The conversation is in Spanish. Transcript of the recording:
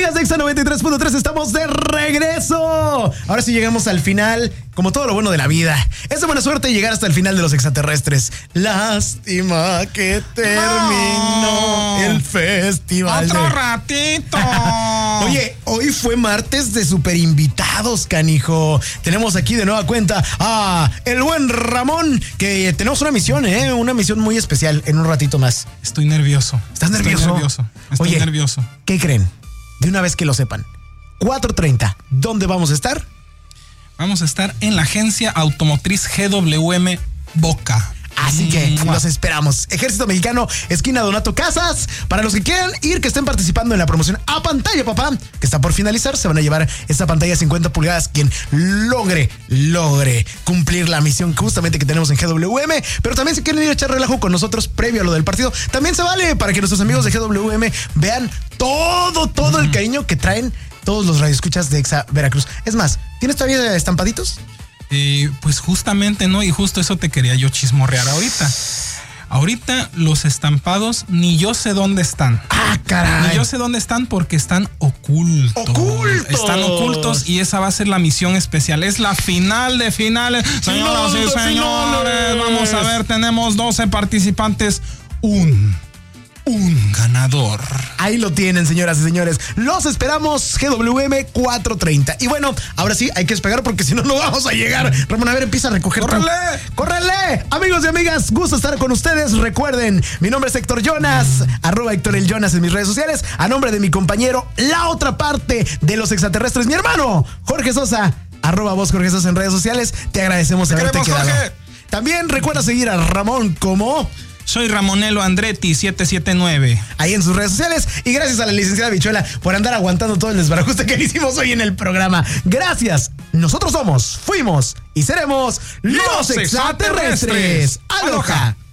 amigas de Exa 93.3, estamos de regreso. Ahora sí llegamos al final, como todo lo bueno de la vida. Es de buena suerte llegar hasta el final de los extraterrestres. Lástima que terminó el festival. ¡Otro ratito! Oye, hoy fue martes de super invitados, canijo. Tenemos aquí de nueva cuenta a el buen Ramón, que tenemos una misión, una misión muy especial en un ratito más. Estoy nervioso. ¿Estás nervioso? Estoy Oye, nervioso. ¿Qué creen? De una vez que lo sepan. 4:30, ¿dónde vamos a estar? Vamos a estar en la agencia automotriz GWM Boca. Así que los esperamos. Ejército Mexicano, esquina Donato Casas. Para los que quieran ir, que estén participando en la promoción A Pantalla, papá, que está por finalizar, se van a llevar esta pantalla de 50 pulgadas. Quien logre cumplir la misión justamente que tenemos en GWM. Pero también si quieren ir a echar relajo con nosotros previo a lo del partido, también se vale para que nuestros amigos de GWM vean todo el cariño que traen todos los radioescuchas de Exa Veracruz. Es más, ¿tienes todavía estampaditos? Pues justamente, ¿no? Y justo eso te quería yo chismorrear ahorita. Ahorita los estampados ni yo sé dónde están. ¡Ah, caray! Ni yo sé dónde están porque están ocultos. Están ocultos y esa va a ser la misión especial. Es la final de finales. Señoras y señores, vamos a ver, tenemos 12 participantes. Un ganador. Ahí lo tienen, señoras y señores. Los esperamos, GWM 4:30. Y bueno, ahora sí, hay que despegar porque si no, no vamos a llegar. Ramón, a ver, empieza a recoger. ¡Córrele! Amigos y amigas, gusto estar con ustedes. Recuerden, mi nombre es Héctor Jonas, @Héctor el Jonas en mis redes sociales. A nombre de mi compañero, la otra parte de los extraterrestres, mi hermano, Jorge Sosa, @vos Jorge Sosa en redes sociales. Te agradecemos haberte quedado. Jorge. También recuerda seguir a Ramón como... Soy Ramonelo Andretti 779. Ahí en sus redes sociales. Y gracias a la licenciada Bichuela por andar aguantando todo el desbarajuste que le hicimos hoy en el programa. Gracias. Nosotros somos, fuimos y seremos los extraterrestres. ¡Aloha!